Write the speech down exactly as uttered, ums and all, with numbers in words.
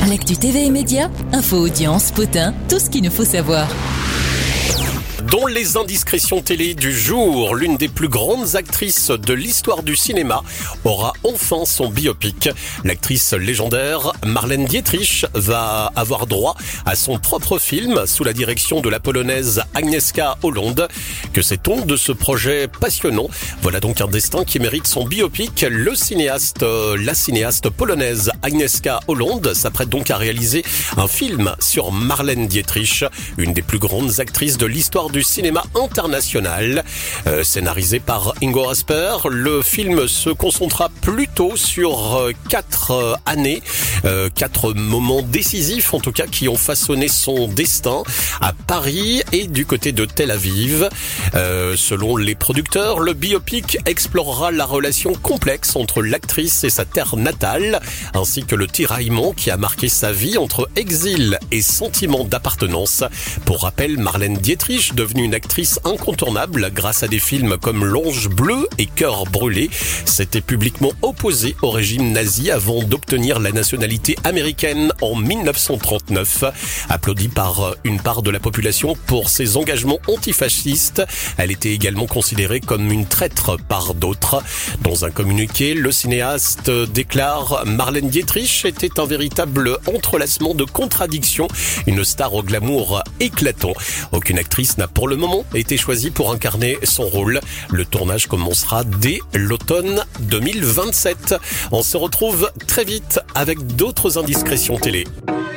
L'actu T V et Média, info, audience, potin, tout ce qu'il nous faut savoir. Dans les indiscrétions télé du jour, l'une des plus grandes actrices de l'histoire du cinéma aura enfin son biopic. L'actrice légendaire Marlène Dietrich va avoir droit à son propre film sous la direction de la polonaise Agnieszka Holland. Que sait-on de ce projet passionnant? Voilà donc un destin qui mérite son biopic. Le cinéaste, la cinéaste polonaise Agnieszka Holland s'apprête donc à réaliser un film sur Marlène Dietrich, une des plus grandes actrices de l'histoire du du cinéma international. Euh, scénarisé par Ingo Asper, le film se concentrera plutôt sur euh, quatre euh, années, euh, quatre moments décisifs en tout cas qui ont façonné son destin à Paris et du côté de Tel Aviv. Euh, selon les producteurs, le biopic explorera la relation complexe entre l'actrice et sa terre natale, ainsi que le tiraillement qui a marqué sa vie entre exil et sentiment d'appartenance. Pour rappel, Marlène Dietrich, devenue une actrice incontournable grâce à des films comme L'Ange bleu et Cœur brûlé, s'était publiquement opposée au régime nazi avant d'obtenir la nationalité américaine en mille neuf cent trente-neuf. Applaudie par une part de la population pour ses engagements antifascistes, elle était également considérée comme une traître par d'autres. Dans un communiqué, le cinéaste déclare: Marlène Dietrich était un véritable entrelacement de contradictions, une star au glamour éclatant. Aucune actrice n'a pour le moment été choisie pour incarner son rôle. Le tournage commencera dès l'automne deux mille vingt-sept. On se retrouve très vite avec d'autres indiscrétions télé.